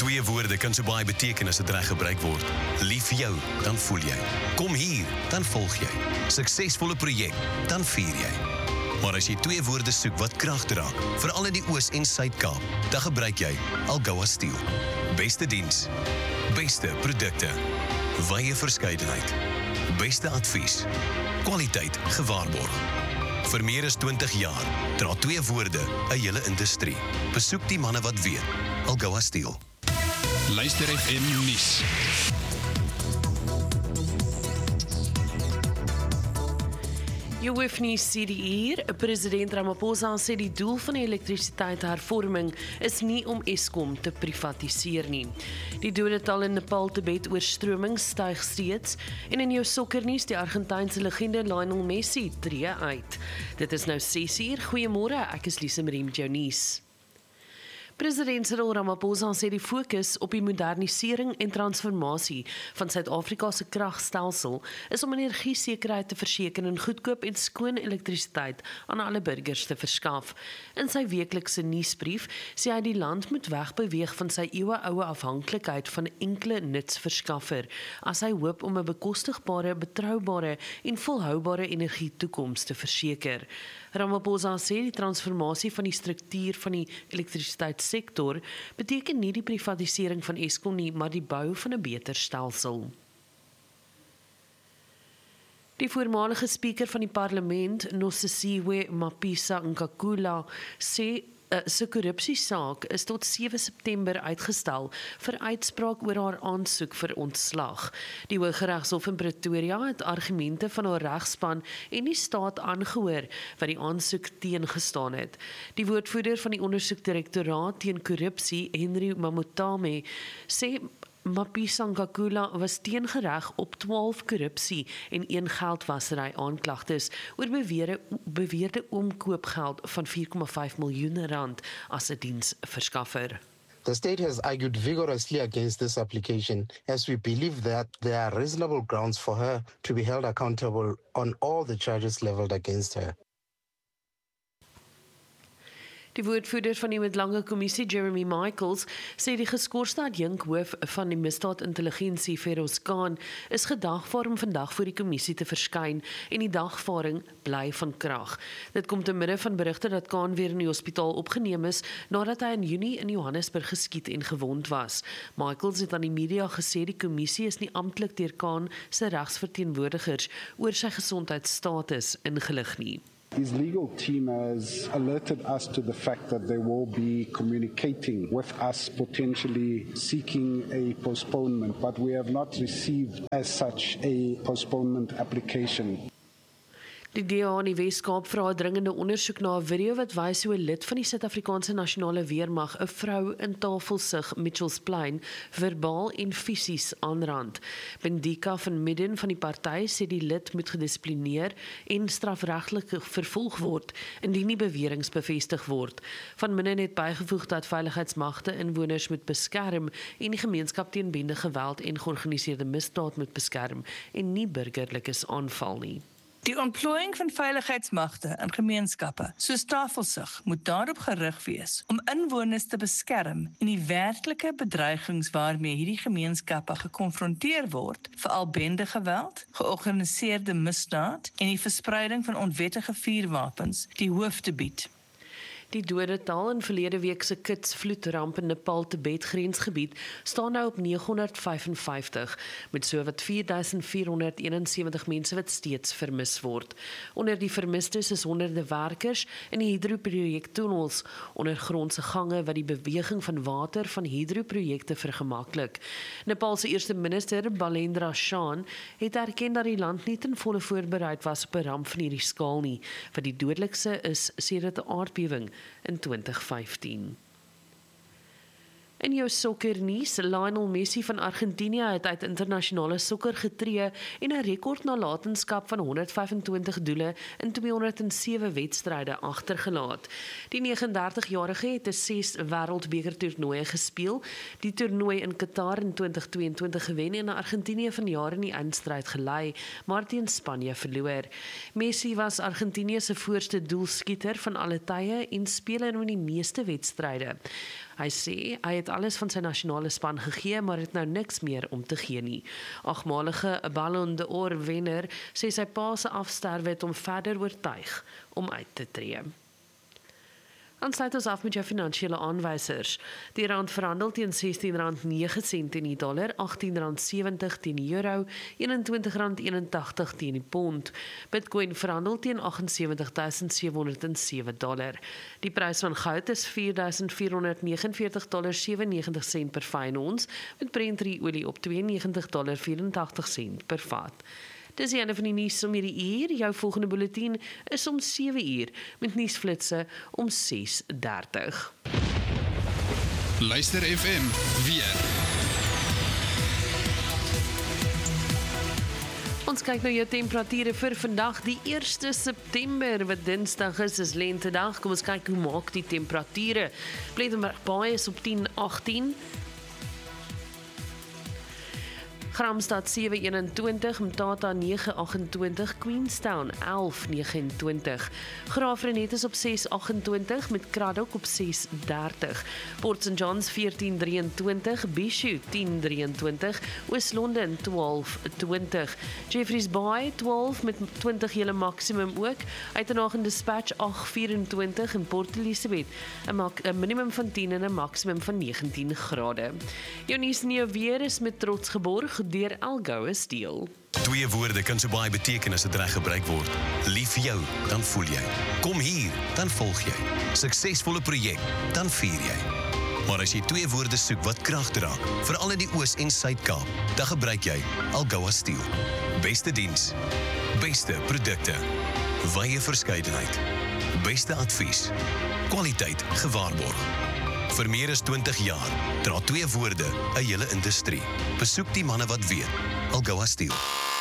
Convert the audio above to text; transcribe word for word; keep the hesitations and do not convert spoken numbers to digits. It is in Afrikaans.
Twee woorde kan so baie beteken as dit reg gebruik word. Lief jou, dan voel jy. Kom hier, dan volg jy. Suksesvolle projek, dan vier jy. Maar as jy twee woorde soek wat krag dra, veral in die Oos- en Suid-Kaap, dan gebruik jy Algoa Steel. Beste diens, beste produkte, wye verskeidenheid, beste advies, kwaliteit gewaarborg. Vir meer as twintig jaar dra twee woorde 'n hele industrie. Besoek die manne wat weet. Algoa Steel. Luister F M nuus. Jy hoef nie sê die hier, president Ramaphosa sê die doel van die elektrisiteitshervorming is nie om Eskom te privatiseer nie. Die dodetal in Nepal Tibet oorstroming styg steeds en in jou sokkernuus die Argentynse legende Lionel Messi tree uit. Dit is nou ses uur, goeiemôre, ek is Lise Mariem Jounies. President Cyril Ramaphosa sê die fokus op die modernisering en transformasie van Suid-Afrika se kragstelsel is om energiesekerheid te verseker en goedkoop en skoon elektrisiteit aan alle burgers te verskaf. In sy weeklikse nuusbrief sê hy die land moet wegbeweeg van sy eeueoue afhanklikheid van enkele nutsverskaffer as hy hoop om 'n bekostigbare, betroubare en volhoubare energietoekoms te verseker. Ramaphosa sê die transformasie van die struktuur van die elektrisiteitssektor beteken nie die privatisering van Eskom nie, maar die bou van 'n beter stelsel. Die voormalige spreker van die parlement, Nosisiwe Mapisa-Nkakula, sê Uh, sy korrupsiesaak is tot sewe September uitgestel vir uitspraak oor haar aansoek vir ontslag. Die Hooggeregshof in Pretoria het argumente van haar regspan en die staat aangehoor wat die aansoek teengestaan het. Die woordvoerder van die ondersoekdirektoraat teen korrupsie, Henry Mamotame, sê Mapisa-Nkakula was teengereg op twaalf korrupsie en een geldwasery aanklagtes oor beweerde, beweerde omkoopgeld van vier komma vyf miljoen rand as 'n diensverskaffer. The state has argued vigorously against this application as we believe that there are reasonable grounds for her to be held accountable on all the charges leveled against her. Die woordvoerder van die Middellange Kommissie, Jeremy Michaels, sê die geskorste adjunkhoof van die misdaadintelligensie, Feroz Khan, is gedagvaar om vandag voor die kommissie te verskyn en die dagvaring bly van krag. Dit kom te midde van berigte dat Khan weer in die hospitaal opgeneem is nadat hy in Junie in Johannesburg geskiet en gewond was. Michaels het aan die media gesê die kommissie is nie amptelik deur Khan se regsverteenwoordigers oor sy gesondheidsstatus ingelig nie. His legal team has alerted us to the fact that they will be communicating with us, potentially seeking a postponement, but we have not received as such a postponement application. Die D A in die Wes-Kaap vra 'n dringende ondersoek na 'n video wat wys hoe 'n lid van die Suid-Afrikaanse Nasionale Weermag 'n vrou in Tafelsig, Mitchells Plain, verbaal en fisies aanrand. Bendika van Midden van die party sê die lid moet gedissiplineer en strafregtelik vervolg word indien die beweringe bevestig word. Van Midden het bygevoeg dat veiligheidsmagte inwoners moet beskerm en die gemeenskap teen bende geweld en georganiseerde misdaad moet beskerm en nie burgerlikes aanval nie. Die ontplooiing van veiligheidsmagte in gemeenskappe soos Tafelsig moet daarop gerig wees om inwoners te beskerm en die werklike bedreigings waarmee hierdie gemeenskappe gekonfronteer word, veral bendegeweld, georganiseerde misdaad en die verspreiding van onwettige vuurwapens, die hoof te bied. Die dodetal in verlede week se Kits vloedramp in Nepal Tibet grensgebied staan nou op negenhonderdvyfenvyftig, met sowat vier duisend vierhonderdeenensewentig mense wat steeds vermis word. Onder die vermistes is honderde werkers in die hydroprojektunnels, ondergrondse gange wat die beweging van water van hydroprojekte vergemaklik. Nepal se eerste minister, Balendra Shah, het erken dat die land nie ten volle voorbereid was op 'n ramp van hierdie skaal nie, wat die dodelikste is sedert 'n aardbewing in twintig vyftien. In jou sokkernuus, Lionel Messi van Argentinië het uit internasionale sokker getree en 'n rekordnalatenskap van honderdvyfentwintig doele in tweehonderdsewe wedstryde agtergelaat. Die negenendertigjarige het 'n ses wêreldbekertoernooie gespeel, die toernooi in Qatar in twintig tweeëntwintig gewen en Argentinië vanjaar in die eindstryd gelei, maar teen Spanje verloor. Messi was Argentinië se voorste doelskieter van alle tye en speel in die meeste wedstryde. Hy sê hy het alles van sy nasionale span gegee, maar het nou niks meer om te gee nie. Agmalige Ballon d'Or wenner sê sy pa se afsterwe het hom verder oortuig om uit te tree. Dan sluit ons af met jou finansiële aanwysers. Die rand verhandel teen sestien rand nege sent teen die dollar, agttien rand sewentig teen die euro, eenentwintig rand eenentagtig teen die pond. Bitcoin verhandel teen agsensewentigduisend sewehonderdsewe dollar. Die prys van goud is vier duisend vierhonderd negenenveertig dollar sewennegentig sent per fyn ons, met Brent olie op tweeënnegentig dollar vyerentagtig sent per vat. Dis die einde van die nuus om hierdie uur. Jou volgende bulletin is om sewe uur met nuusflitse om ses dertig. Luister F M weer. Ons kyk na jou temperature vir vandag, die eerste September, wat Dinsdag is, is lentedag. Kom ons kyk hoe maak die temperature. Plettenberg Baai is op tien agttien. Gramstad sewe eenentwintig, Mtata nege agentwintig, Queenstown elf negenentwintig, Graafrenet is op ses agentwintig met Kraddock op ses dertig, Port Saint Johns veertien drieëntwintig, Bishu tien drieëntwintig, Oos-London twaalf twintig, Jeffreys Bay twaalf met twintig hele maksimum ook, Uitenhage en Dispatch agt vyerentwintig en Port Elizabeth 'n minimum van tien en 'n maksimum van negentien grade. Jou nuus en jou weer is met trots geborg deur Algoa Steel. Twee woorde kan so baie beteken as dit reg gebruik word. Lief vir jou, dan voel jy. Kom hier, dan volg jy. Suksesvolle projek, dan vier jy. Maar as jy twee woorde soek wat krag dra, veral in die Oos- en Suid-Kaap, dan gebruik jy Algoa Steel. Beste diens, beste produkte, wye verskeidenheid, beste advies, kwaliteit gewaarborg. Vir meer as twintig jaar dra twee woorde 'n hele industrie. Besoek die manne wat weet. Algoa Steel.